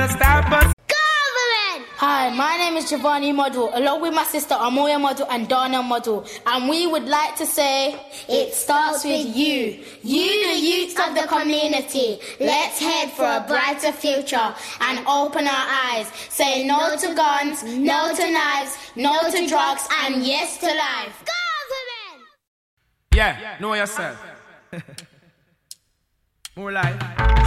gonna stop us. Hi, my name is Giovanni Model, along with my sister Amoya Model and Dana Model, and we would like to say, it starts with you. You, the youth of the community. Let's head for a brighter future and open our eyes. Say no to guns, no to knives, no to drugs, and yes to life. Government! Yeah, know yourself. More life.